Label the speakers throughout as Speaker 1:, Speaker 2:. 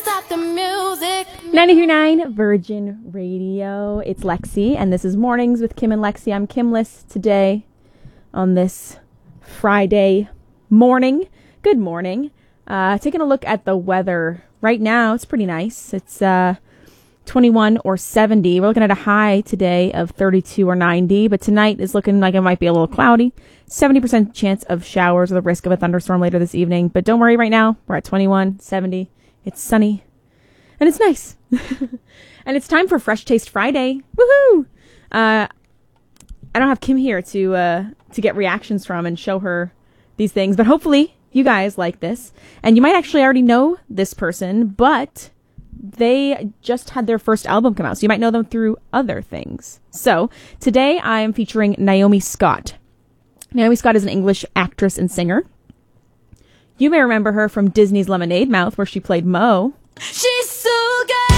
Speaker 1: Stop the music.
Speaker 2: 93.9 Virgin Radio. It's Lexi, and this is Mornings with Kim and Lexi. I'm Kimless today on this Friday morning. Good morning. Taking a look at the weather. Right now, it's pretty nice. It's 21 or 70. We're looking at a high today of 32 or 90, but tonight is looking like it might be a little cloudy. 70% chance of showers with a risk of a thunderstorm later this evening. But don't worry, right now, we're at 21, 70. It's sunny, and it's nice. And it's time for Fresh Taste Friday. Woohoo! I don't have Kim here to get reactions from and show her these things, but hopefully you guys like this. And you might actually already know this person, but they just had their first album come out, so you might know them through other things. So today I am featuring Naomi Scott. Naomi Scott is an English actress and singer. You may remember her from Disney's Lemonade Mouth, where she played Mo.
Speaker 1: She's so good.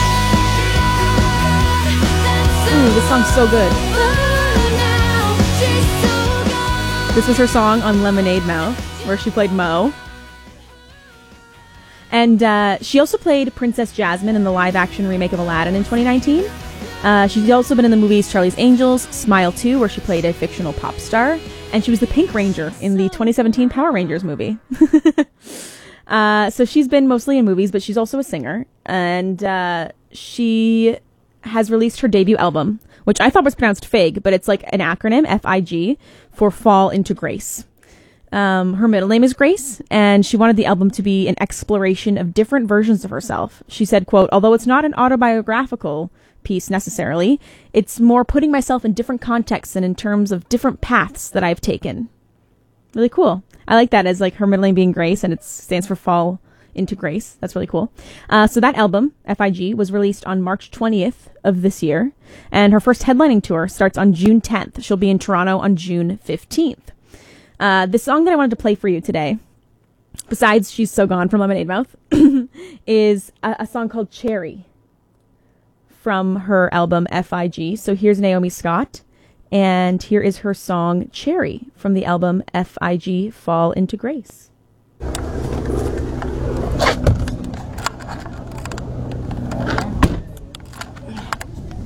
Speaker 2: Ooh, this song's so good. This was her song on Lemonade Mouth, where she played Mo. And she also played Princess Jasmine in the live-action remake of Aladdin in 2019. She's also been in the movies Charlie's Angels, Smile 2, where she played a fictional pop star. And she was the Pink Ranger in the 2017 Power Rangers movie. So she's been mostly in movies, but she's also a singer. And she has released her debut album, which I thought was pronounced FIG, but it's like an acronym, F-I-G, for Fall into Grace. Her middle name is Grace, and she wanted the album to be an exploration of different versions of herself. She said, quote, "Although it's not an autobiographical piece necessarily, it's more putting myself in different contexts and in terms of different paths that I've taken." Really cool. I like that as like her middle name being Grace, and it stands for Fall into Grace. That's really cool. So that album, F-I-G, was released on March 20th of this year, and her first headlining tour starts on June 10th. She'll be in Toronto on June 15th. The song that I wanted to play for you today, besides She's So Gone from Lemonade Mouth, is a song called Cherry from her album F-I-G. So here's Naomi Scott, and here is her song Cherry from the album F-I-G, Fall into Grace.